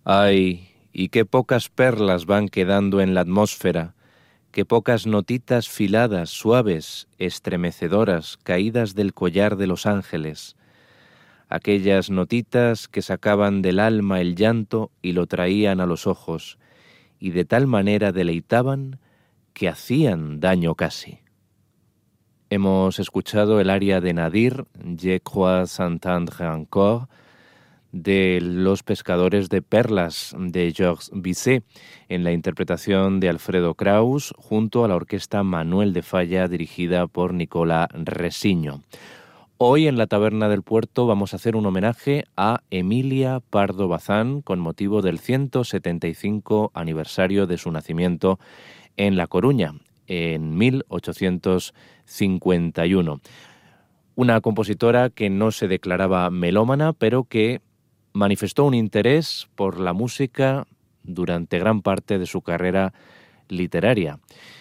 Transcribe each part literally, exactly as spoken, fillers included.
Ay, y qué pocas perlas van quedando en la atmósfera, qué pocas notitas filadas, suaves, estremecedoras, caídas del collar de los ángeles, aquellas notitas que sacaban del alma el llanto y lo traían a los ojos, y de tal manera deleitaban que hacían daño casi. Hemos escuchado el aria de Nadir, Je crois entendre encore, de Los pescadores de perlas de Georges Bizet, en la interpretación de Alfredo Kraus, junto a la orquesta Manuel de Falla, dirigida por Nicola Resiño. Hoy en la Taberna del Puerto vamos a hacer un homenaje a Emilia Pardo Bazán con motivo del ciento setenta y cinco aniversario de su nacimiento en La Coruña, en mil ochocientos cincuenta y uno. Una compositora que no se declaraba melómana, pero que manifestó un interés por la música durante gran parte de su carrera literaria.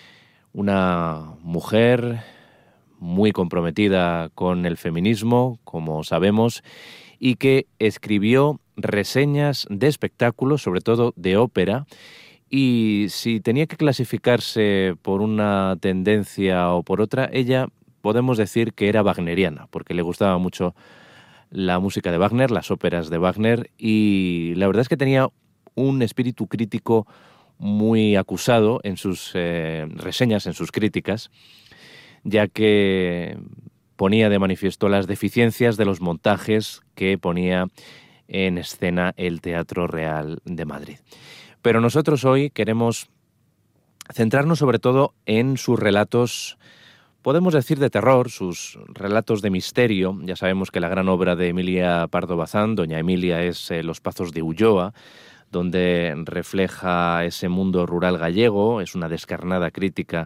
Una mujer muy comprometida con el feminismo, como sabemos, y que escribió reseñas de espectáculos, sobre todo de ópera, y si tenía que clasificarse por una tendencia o por otra, ella podemos decir que era wagneriana, porque le gustaba mucho la música de Wagner, las óperas de Wagner, y la verdad es que tenía un espíritu crítico muy acusado en sus eh, reseñas, en sus críticas, ya que ponía de manifiesto las deficiencias de los montajes que ponía en escena el Teatro Real de Madrid. Pero nosotros hoy queremos centrarnos sobre todo en sus relatos, podemos decir de terror, sus relatos de misterio. Ya sabemos que la gran obra de Emilia Pardo Bazán, Doña Emilia, es eh, Los Pazos de Ulloa, donde refleja ese mundo rural gallego, es una descarnada crítica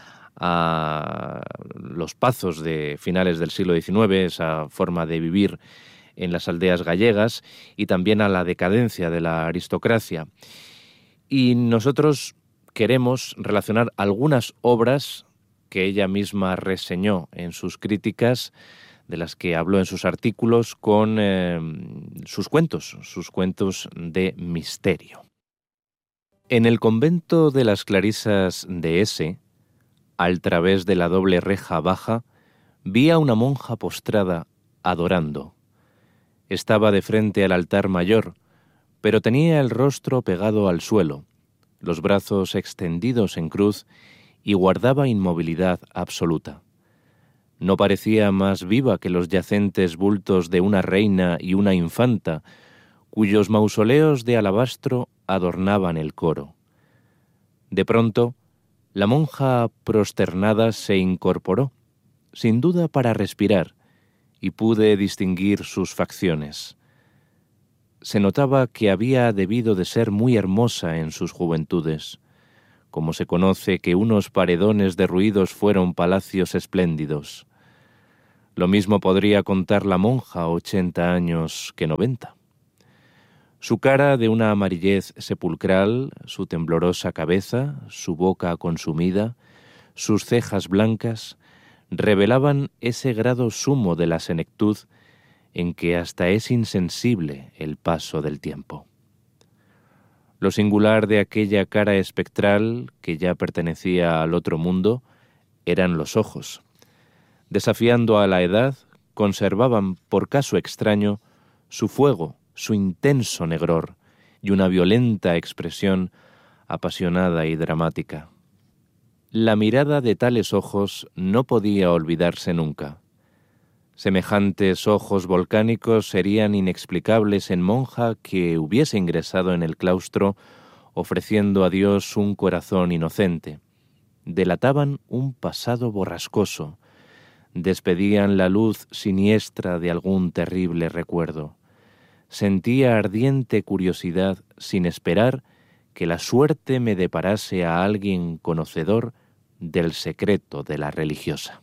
a los pazos de finales del siglo diecinueve, esa forma de vivir en las aldeas gallegas, y también a la decadencia de la aristocracia. Y nosotros queremos relacionar algunas obras que ella misma reseñó en sus críticas, de las que habló en sus artículos, con eh, sus cuentos, sus cuentos de misterio. En el convento de las Clarisas de S, al través de la doble reja baja, vi a una monja postrada, adorando. Estaba de frente al altar mayor, pero tenía el rostro pegado al suelo, los brazos extendidos en cruz, y guardaba inmovilidad absoluta. No parecía más viva que los yacentes bultos de una reina y una infanta, cuyos mausoleos de alabastro adornaban el coro. De pronto, la monja prosternada se incorporó, sin duda para respirar, y pude distinguir sus facciones. Se notaba que había debido de ser muy hermosa en sus juventudes, como se conoce que unos paredones derruidos fueron palacios espléndidos. Lo mismo podría contar la monja ochenta años que noventa. Su cara de una amarillez sepulcral, su temblorosa cabeza, su boca consumida, sus cejas blancas, revelaban ese grado sumo de la senectud en que hasta es insensible el paso del tiempo. Lo singular de aquella cara espectral, que ya pertenecía al otro mundo, eran los ojos. Desafiando a la edad, conservaban, por caso extraño, su fuego, su intenso negror y una violenta expresión apasionada y dramática. La mirada de tales ojos no podía olvidarse nunca. Semejantes ojos volcánicos serían inexplicables en monja que hubiese ingresado en el claustro ofreciendo a Dios un corazón inocente. Delataban un pasado borrascoso, despedían la luz siniestra de algún terrible recuerdo. Sentía ardiente curiosidad sin esperar que la suerte me deparase a alguien conocedor del secreto de la religiosa.